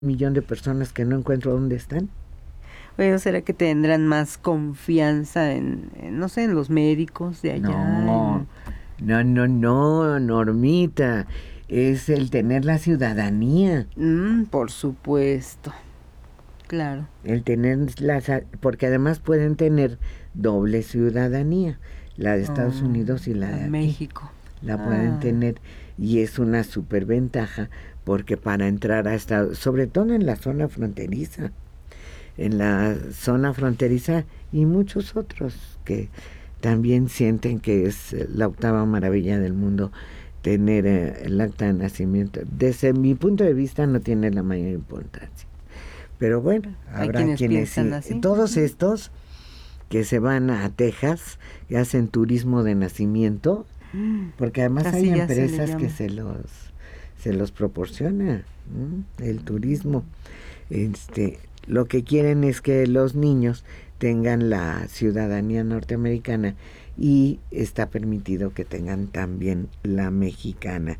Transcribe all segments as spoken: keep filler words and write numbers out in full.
millón de personas que no encuentro dónde están. Oye, ¿será que tendrán más confianza en, en, no sé, en los médicos de allá? No, en... no, no, no, Normita, es el tener la ciudadanía. Mm, por supuesto, claro. El tener la, porque además pueden tener doble ciudadanía, la de Estados oh, Unidos y la de aquí. México. La ah. pueden tener y es una superventaja porque para entrar a Estados, sobre todo en la zona fronteriza, en la zona fronteriza y muchos otros que también sienten que es la octava maravilla del mundo tener eh, el acta de nacimiento. Desde mi punto de vista no tiene la mayor importancia. Pero bueno, habrá quienes, quienes sí. Así. Todos estos que se van a Texas, que hacen turismo de nacimiento, porque además así hay empresas se que se los se los proporciona, ¿no? El turismo. Este, lo que quieren es que los niños tengan la ciudadanía norteamericana y está permitido que tengan también la mexicana.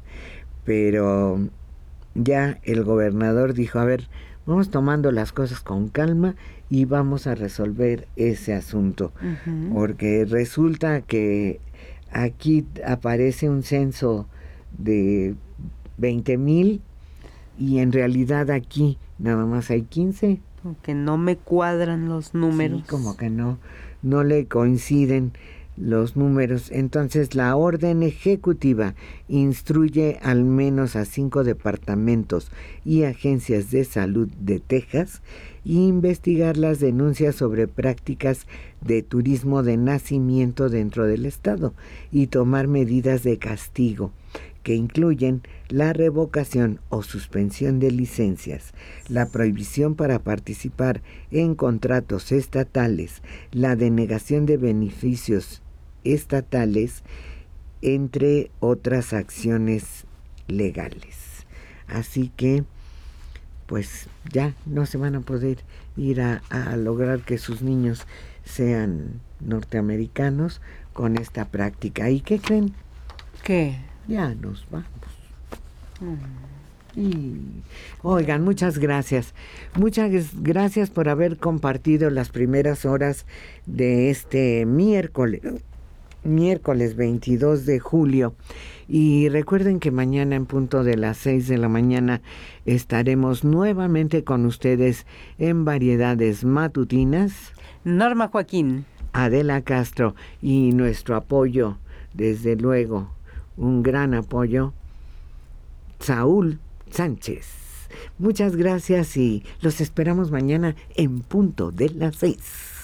Pero ya el gobernador dijo, a ver, vamos tomando las cosas con calma y vamos a resolver ese asunto, uh-huh. Porque resulta que aquí aparece un censo de veinte mil y en realidad aquí nada más hay quince. Que no me cuadran los números. Sí, como que no, no le coinciden los números. Entonces la orden ejecutiva instruye al menos a cinco departamentos y agencias de salud de Texas a investigar las denuncias sobre prácticas de turismo de nacimiento dentro del estado y tomar medidas de castigo que incluyen la revocación o suspensión de licencias, la prohibición para participar en contratos estatales, la denegación de beneficios estatales, entre otras acciones legales. Así que, pues ya no se van a poder ir a, a lograr que sus niños sean norteamericanos con esta práctica. ¿Y qué creen? ¿Qué? Ya nos vamos. Mm. Y, oigan, muchas gracias. Muchas gracias por haber compartido las primeras horas de este miércoles, miércoles veintidós de julio. Y recuerden que mañana en punto de las seis de la mañana estaremos nuevamente con ustedes en Variedades Matutinas. Norma Joaquín, Adela Castro y nuestro apoyo, desde luego, un gran apoyo, Saúl Sánchez. Muchas gracias y los esperamos mañana en punto de las seis.